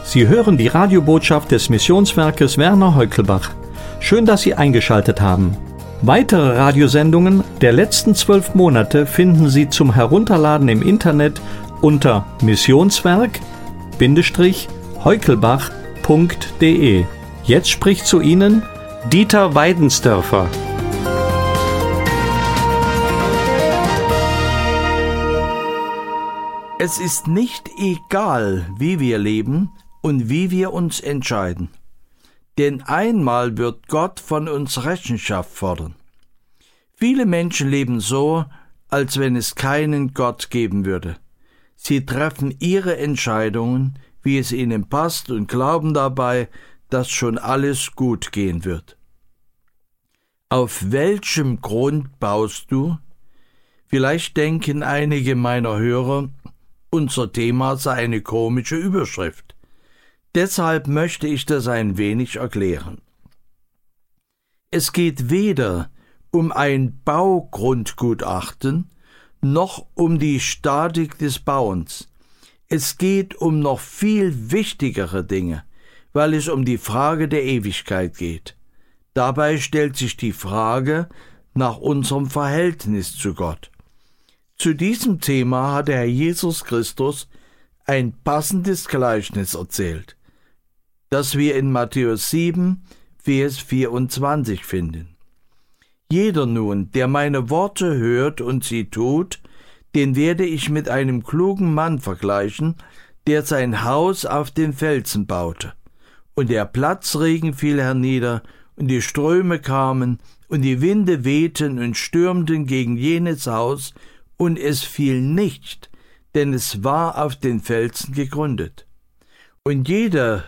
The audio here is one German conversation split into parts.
Sie hören die Radiobotschaft des Missionswerkes Werner Heukelbach. Schön, dass Sie eingeschaltet haben. Weitere Radiosendungen der letzten 12 Monate finden Sie zum Herunterladen im Internet unter missionswerk-heukelbach.de. Jetzt spricht zu Ihnen Dieter Weidensdörfer. Es ist nicht egal, wie wir leben und wie wir uns entscheiden. Denn einmal wird Gott von uns Rechenschaft fordern. Viele Menschen leben so, als wenn es keinen Gott geben würde. Sie treffen ihre Entscheidungen, wie es ihnen passt, und glauben dabei, dass schon alles gut gehen wird. Auf welchem Grund baust du? Vielleicht denken einige meiner Hörer, unser Thema sei eine komische Überschrift. Deshalb möchte ich das ein wenig erklären. Es geht weder um ein Baugrundgutachten noch um die Statik des Bauens. Es geht um noch viel wichtigere Dinge, weil es um die Frage der Ewigkeit geht. Dabei stellt sich die Frage nach unserem Verhältnis zu Gott. Zu diesem Thema hat der Herr Jesus Christus ein passendes Gleichnis erzählt, das wir in Matthäus 7, Vers 24 finden. Jeder nun, der meine Worte hört und sie tut, den werde ich mit einem klugen Mann vergleichen, der sein Haus auf den Felsen baute. Und der Platzregen fiel hernieder, und die Ströme kamen, und die Winde wehten und stürmten gegen jenes Haus, und es fiel nicht, denn es war auf den Felsen gegründet. Und jeder,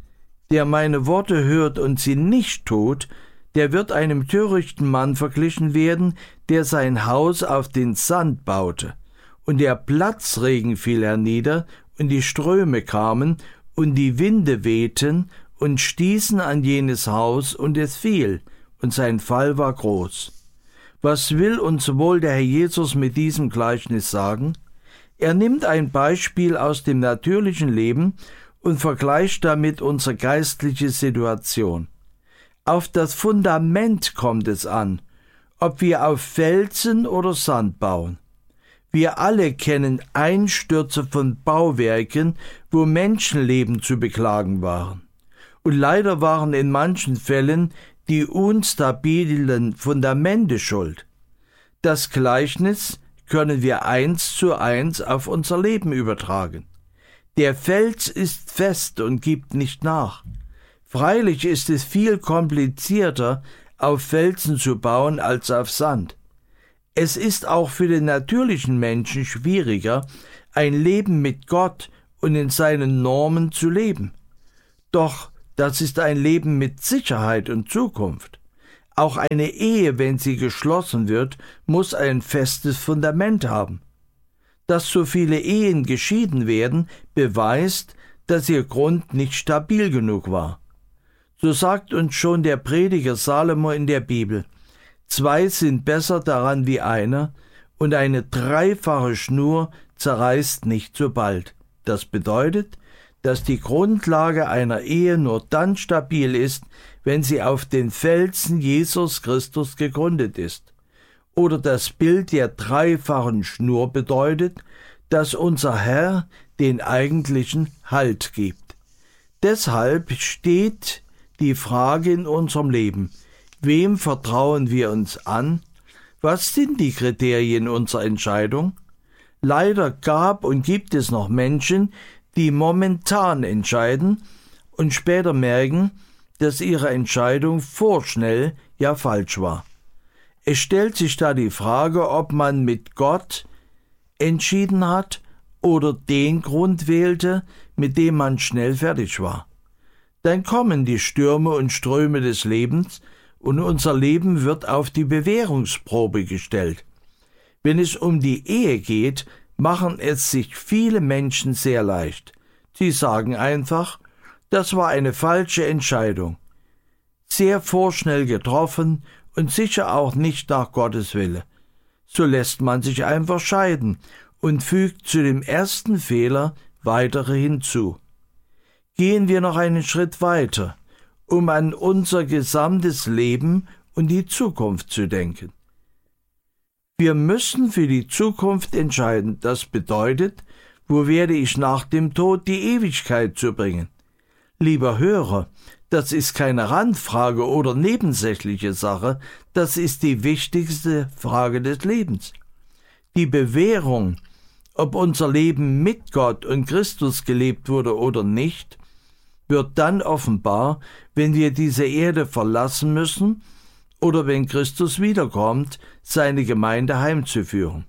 der meine Worte hört und sie nicht tut, der wird einem törichten Mann verglichen werden, der sein Haus auf den Sand baute. Und der Platzregen fiel hernieder, und die Ströme kamen, und die Winde wehten und stießen an jenes Haus, und es fiel, und sein Fall war groß. Was will uns wohl der Herr Jesus mit diesem Gleichnis sagen? Er nimmt ein Beispiel aus dem natürlichen Leben und vergleicht damit unsere geistliche Situation. Auf das Fundament kommt es an, ob wir auf Felsen oder Sand bauen. Wir alle kennen Einstürze von Bauwerken, wo Menschenleben zu beklagen waren. Und leider waren in manchen Fällen die unstabilen Fundamente schuld. Das Gleichnis können wir 1:1 auf unser Leben übertragen. Der Fels ist fest und gibt nicht nach. Freilich ist es viel komplizierter, auf Felsen zu bauen als auf Sand. Es ist auch für den natürlichen Menschen schwieriger, ein Leben mit Gott und in seinen Normen zu leben. Doch das ist ein Leben mit Sicherheit und Zukunft. Auch eine Ehe, wenn sie geschlossen wird, muss ein festes Fundament haben. Dass so viele Ehen geschieden werden, beweist, dass ihr Grund nicht stabil genug war. So sagt uns schon der Prediger Salomo in der Bibel: 2 sind besser daran wie einer, und eine 3-fache Schnur zerreißt nicht so bald. Das bedeutet, dass die Grundlage einer Ehe nur dann stabil ist, wenn sie auf den Felsen Jesus Christus gegründet ist. Oder das Bild der 3-fachen Schnur bedeutet, dass unser Herr den eigentlichen Halt gibt. Deshalb steht die Frage in unserem Leben: Wem vertrauen wir uns an? Was sind die Kriterien unserer Entscheidung? Leider gab und gibt es noch Menschen, die momentan entscheiden und später merken, dass ihre Entscheidung vorschnell, ja falsch war. Es stellt sich da die Frage, ob man mit Gott entschieden hat oder den Grund wählte, mit dem man schnell fertig war. Dann kommen die Stürme und Ströme des Lebens und unser Leben wird auf die Bewährungsprobe gestellt. Wenn es um die Ehe geht, machen es sich viele Menschen sehr leicht. Sie sagen einfach, das war eine falsche Entscheidung, sehr vorschnell getroffen und sicher auch nicht nach Gottes Wille. So lässt man sich einfach scheiden und fügt zu dem ersten Fehler weitere hinzu. Gehen wir noch einen Schritt weiter, um an unser gesamtes Leben und die Zukunft zu denken. Wir müssen für die Zukunft entscheiden. Das bedeutet, wo werde ich nach dem Tod die Ewigkeit zubringen? Lieber Hörer, das ist keine Randfrage oder nebensächliche Sache, das ist die wichtigste Frage des Lebens. Die Bewährung, ob unser Leben mit Gott und Christus gelebt wurde oder nicht, wird dann offenbar, wenn wir diese Erde verlassen müssen oder wenn Christus wiederkommt, seine Gemeinde heimzuführen.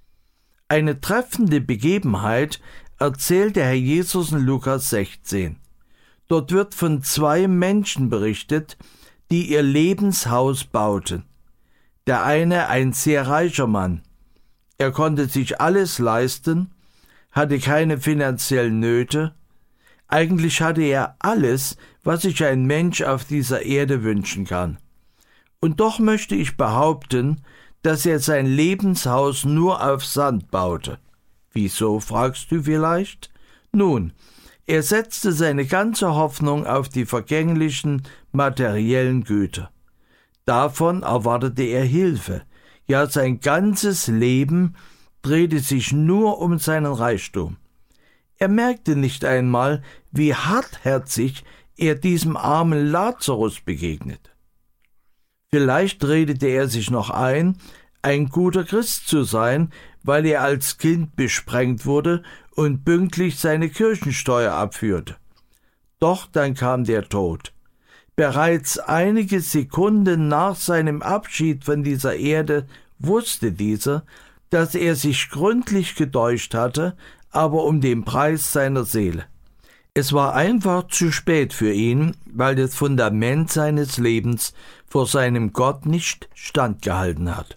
Eine treffende Begebenheit erzählt der Herr Jesus in Lukas 16. Dort wird von 2 Menschen berichtet, die ihr Lebenshaus bauten. Der eine ein sehr reicher Mann. Er konnte sich alles leisten, hatte keine finanziellen Nöte. Eigentlich hatte er alles, was sich ein Mensch auf dieser Erde wünschen kann. Und doch möchte ich behaupten, dass er sein Lebenshaus nur auf Sand baute. Wieso, fragst du vielleicht? Nun, er setzte seine ganze Hoffnung auf die vergänglichen materiellen Güter. Davon erwartete er Hilfe. Ja, sein ganzes Leben drehte sich nur um seinen Reichtum. Er merkte nicht einmal, wie hartherzig er diesem armen Lazarus begegnet. Vielleicht redete er sich noch ein guter Christ zu sein, weil er als Kind besprengt wurde und pünktlich seine Kirchensteuer abführte. Doch dann kam der Tod. Bereits einige Sekunden nach seinem Abschied von dieser Erde wusste dieser, dass er sich gründlich getäuscht hatte, aber um den Preis seiner Seele. Es war einfach zu spät für ihn, weil das Fundament seines Lebens vor seinem Gott nicht standgehalten hat.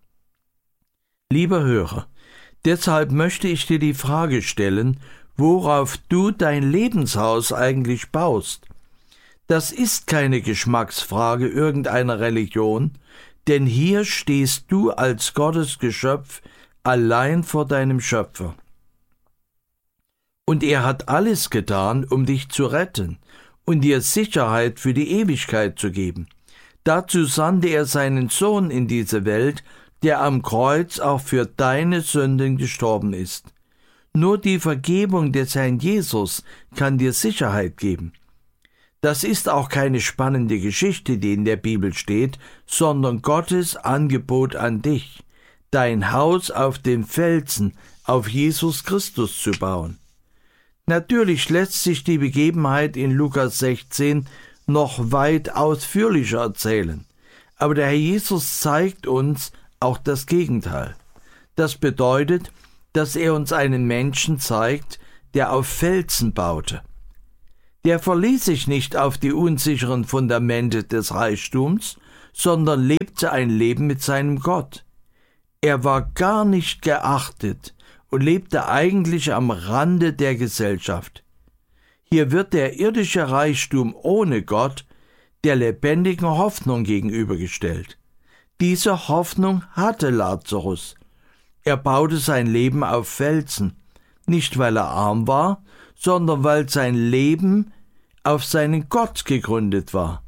Lieber Hörer, deshalb möchte ich dir die Frage stellen, worauf du dein Lebenshaus eigentlich baust. Das ist keine Geschmacksfrage irgendeiner Religion, denn hier stehst du als Gottes Geschöpf allein vor deinem Schöpfer. Und er hat alles getan, um dich zu retten und dir Sicherheit für die Ewigkeit zu geben. Dazu sandte er seinen Sohn in diese Welt, der am Kreuz auch für deine Sünden gestorben ist. Nur die Vergebung des Herrn Jesus kann dir Sicherheit geben. Das ist auch keine spannende Geschichte, die in der Bibel steht, sondern Gottes Angebot an dich, dein Haus auf dem Felsen, auf Jesus Christus zu bauen. Natürlich lässt sich die Begebenheit in Lukas 16 noch weit ausführlicher erzählen, aber der Herr Jesus zeigt uns auch das Gegenteil. Das bedeutet, dass er uns einen Menschen zeigt, der auf Felsen baute. Der verließ sich nicht auf die unsicheren Fundamente des Reichtums, sondern lebte ein Leben mit seinem Gott. Er war gar nicht geachtet und lebte eigentlich am Rande der Gesellschaft. Hier wird der irdische Reichtum ohne Gott der lebendigen Hoffnung gegenübergestellt. Diese Hoffnung hatte Lazarus. Er baute sein Leben auf Felsen, nicht weil er arm war, sondern weil sein Leben auf seinen Gott gegründet war.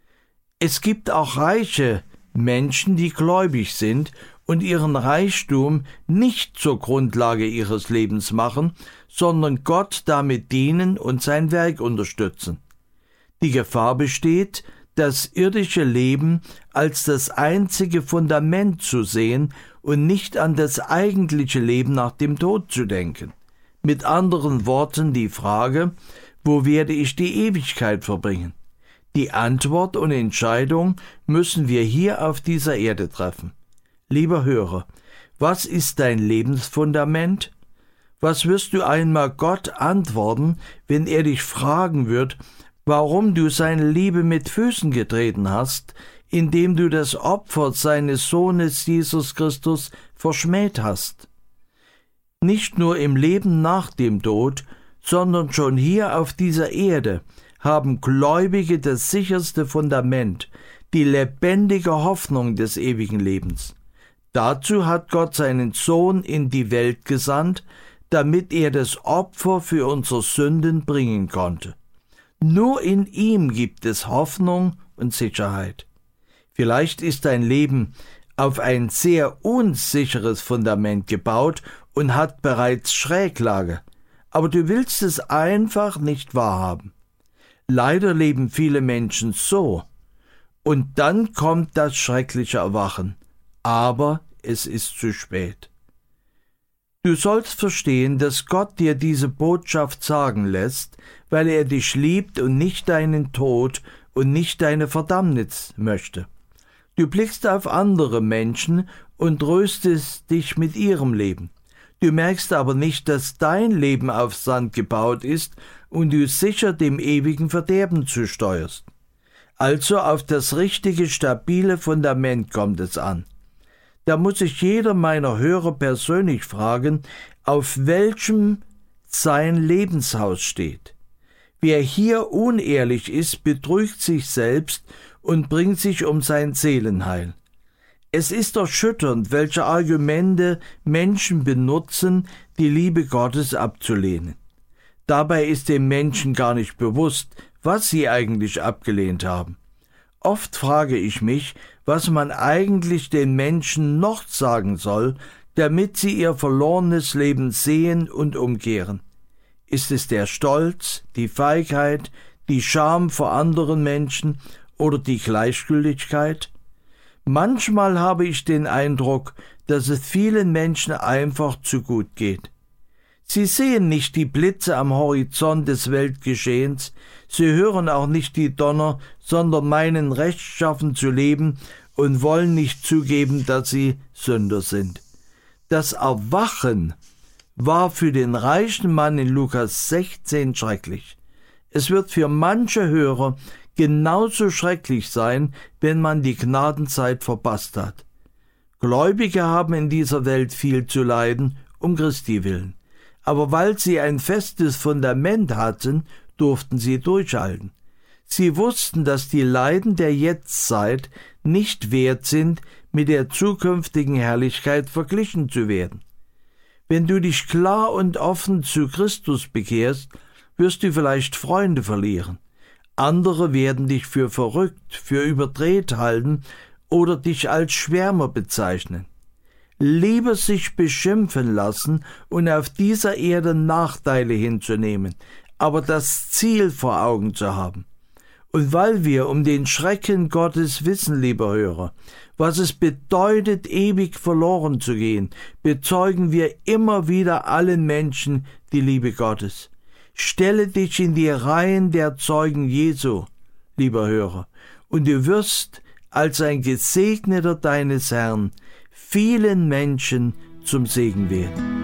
Es gibt auch reiche Menschen, die gläubig sind und ihren Reichtum nicht zur Grundlage ihres Lebens machen, sondern Gott damit dienen und sein Werk unterstützen. Die Gefahr besteht, das irdische Leben als das einzige Fundament zu sehen und nicht an das eigentliche Leben nach dem Tod zu denken. Mit anderen Worten die Frage, wo werde ich die Ewigkeit verbringen? Die Antwort und Entscheidung müssen wir hier auf dieser Erde treffen. Lieber Hörer, was ist dein Lebensfundament? Was wirst du einmal Gott antworten, wenn er dich fragen wird, warum du seine Liebe mit Füßen getreten hast, indem du das Opfer seines Sohnes Jesus Christus verschmäht hast? Nicht nur im Leben nach dem Tod, sondern schon hier auf dieser Erde haben Gläubige das sicherste Fundament, die lebendige Hoffnung des ewigen Lebens. Dazu hat Gott seinen Sohn in die Welt gesandt, damit er das Opfer für unsere Sünden bringen konnte. Nur in ihm gibt es Hoffnung und Sicherheit. Vielleicht ist dein Leben auf ein sehr unsicheres Fundament gebaut und hat bereits Schräglage, aber du willst es einfach nicht wahrhaben. Leider leben viele Menschen so. Und dann kommt das schreckliche Erwachen. Aber es ist zu spät. Du sollst verstehen, dass Gott dir diese Botschaft sagen lässt, weil er dich liebt und nicht deinen Tod und nicht deine Verdammnis möchte. Du blickst auf andere Menschen und tröstest dich mit ihrem Leben. Du merkst aber nicht, dass dein Leben auf Sand gebaut ist und du sicher dem ewigen Verderben zusteuerst. Also auf das richtige, stabile Fundament kommt es an. Da muss sich jeder meiner Hörer persönlich fragen, auf welchem sein Lebenshaus steht. Wer hier unehrlich ist, betrügt sich selbst und bringt sich um sein Seelenheil. Es ist erschütternd, welche Argumente Menschen benutzen, die Liebe Gottes abzulehnen. Dabei ist dem Menschen gar nicht bewusst, was sie eigentlich abgelehnt haben. Oft frage ich mich, was man eigentlich den Menschen noch sagen soll, damit sie ihr verlorenes Leben sehen und umkehren. Ist es der Stolz, die Feigheit, die Scham vor anderen Menschen oder die Gleichgültigkeit? Manchmal habe ich den Eindruck, dass es vielen Menschen einfach zu gut geht. Sie sehen nicht die Blitze am Horizont des Weltgeschehens, sie hören auch nicht die Donner, sondern meinen rechtschaffen zu leben und wollen nicht zugeben, dass sie Sünder sind. Das Erwachen war für den reichen Mann in Lukas 16 schrecklich. Es wird für manche Hörer genauso schrecklich sein, wenn man die Gnadenzeit verpasst hat. Gläubige haben in dieser Welt viel zu leiden, um Christi willen. Aber weil sie ein festes Fundament hatten, durften sie durchhalten. Sie wussten, dass die Leiden der Jetztzeit nicht wert sind, mit der zukünftigen Herrlichkeit verglichen zu werden. Wenn du dich klar und offen zu Christus bekehrst, wirst du vielleicht Freunde verlieren. Andere werden dich für verrückt, für überdreht halten oder dich als Schwärmer bezeichnen. Lieber sich beschimpfen lassen und auf dieser Erde Nachteile hinzunehmen, aber das Ziel vor Augen zu haben. Und weil wir um den Schrecken Gottes wissen, lieber Hörer, was es bedeutet, ewig verloren zu gehen, bezeugen wir immer wieder allen Menschen die Liebe Gottes. Stelle dich in die Reihen der Zeugen Jesu, lieber Hörer, und du wirst als ein Gesegneter deines Herrn vielen Menschen zum Segen werden.